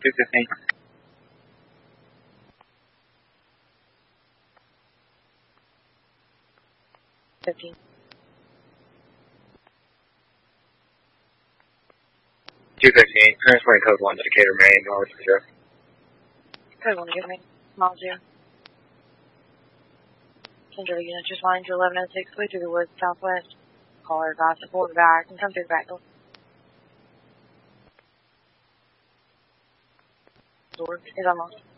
215. 15. 215. Transferring code 1 to Decatur, Maine, North 0. Code 1 to Decatur, Maine. Mile 0. Central unit just flying to 1106, way through the woods southwest. Caller advised to pull the back and come through the back door. Door is almost.